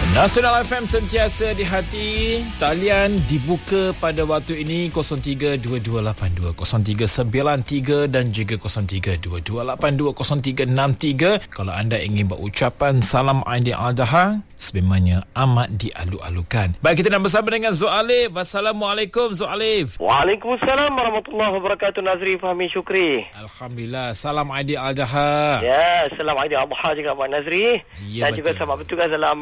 Nasional FM sentiasa di hati. Talian dibuka pada waktu ini 032282 0393 dan juga 032282 0363. Kalau anda ingin berucapan salam Aidiladha, sebenarnya amat dialu-alukan. Baik, kita nak bersama dengan Zu'alif. Assalamualaikum Zu'alif. Waalaikumsalam warahmatullahi wabarakatuh. Nazri Fahmi Syukri. Alhamdulillah. Salam Aidiladha. Ya, salam Aidiladha juga Pak Nazri. Ya, dan juga selamat bertugas dalam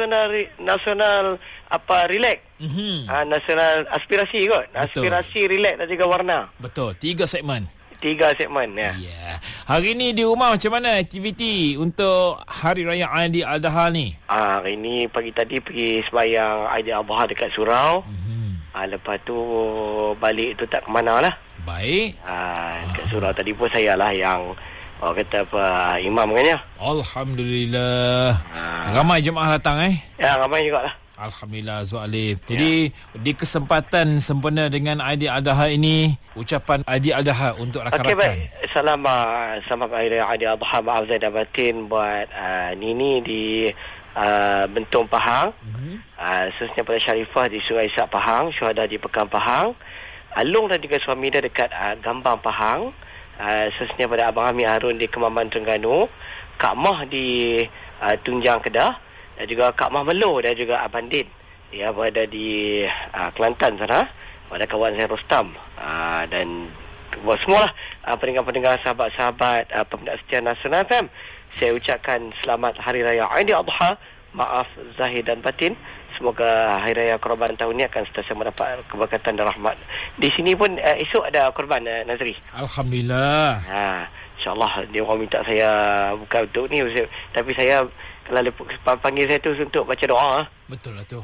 nasional apa relax. Nasional aspirasi kot. Betul. Aspirasi, relax dan juga warna. Betul. 3 segmen. 3 segmen ya. Ya. Hari ni di rumah macam mana aktiviti untuk Hari Raya Aidiladha ni? Hari ni pagi tadi pergi sembahyang Aidiladha dekat surau. Lepas tu balik tu tak ke mana lah. Baik. Dekat surau tadi pun saya lah yang orang kata apa, imam kan ya. Alhamdulillah. Ramai jemaah datang Ya, ramai jugalah. Alhamdulillah Zu'alif. Jadi di kesempatan sempena dengan Aidiladha ini, ucapan Aidiladha untuk rakan-rakan. Okey, baik. Selamat Hari Raya Aidiladha, maaf zahir dan batin buat Nini di Bentong Pahang. Khususnya pada Syarifah di Sungai Isak Pahang, Syuhada di Pekan Pahang, Alung dan juga suami dia dekat Gambang Pahang, khususnya pada Abang Hamid Harun di Kemamban Terengganu, Kak Mah di Tunjang Kedah, dan juga Kak Mah Melo dan juga Abang Din ya, berada di Kelantan sana, pada kawan saya Rostam, dan buat semualah pendengar-pendengar, sahabat-sahabat peminat setia Nasional FM. Saya ucapkan selamat Hari Raya Aidiladha, maaf zahir dan batin. Semoga Hari Raya Korban tahun ini akan sentiasa mendapat keberkatan dan rahmat. Di sini pun esok ada korban, Nazri. Alhamdulillah. InsyaAllah dia orang minta saya bukan untuk ni, tapi saya kalau panggil saya tu untuk baca doa. Betul lah tu.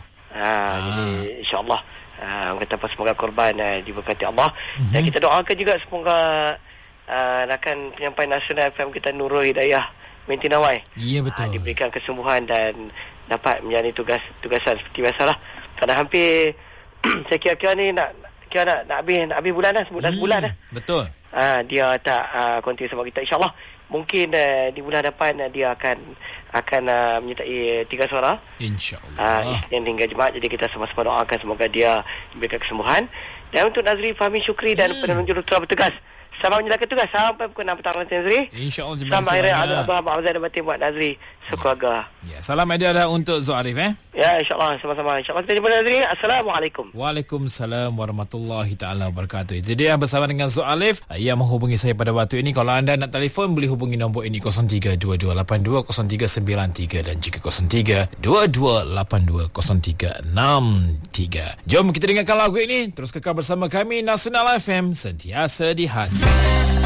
Jadi insyaAllah kata apa, semoga korban diberkati Allah. Dan kita doakan juga semoga rakan penyampai Nasional FM kita Nurul Hidayah binti Nawai, ya, betul. diberikan kesembuhan dan dapat menjalani tugasan seperti biasalah. Kerana hampir saya kira nak habis bulan dah, sebulan dah. Betul. Dia tak konti sama kita, insyaAllah. Mungkin di bulan depan dia akan menyertai 3 suara, InsyaAllah, Isnin hingga Jumaat. Jadi kita sama-sama doakan semoga dia diberikan kesembuhan. Dan untuk Nazri Fahmi Syukri dan penerjun telah bertugas, selamat menjalankan tugas sampai pukul 6 petang nanti, Nazri. InsyaAllah. Selamat Hari Raya Aidiladha, maaf zahir dan batin buat Nazri sekeluarga. Ya, salam Aidiladha untuk Zu'alif. Ya, insyaAllah, sama-sama. InsyaAllah kita jumpa, Nazri. Assalamualaikum. Waalaikumsalam warahmatullahi ta'ala wabarakatuh. Itu dia bersama dengan Zu'alif yang menghubungi saya pada waktu ini. Kalau anda nak telefon, boleh hubungi nombor ini 032282 0393 dan juga 032282 0363. Jom kita dengarkan lagu ini. Terus kekal bersama kami, Nasional FM, sentiasa di hati.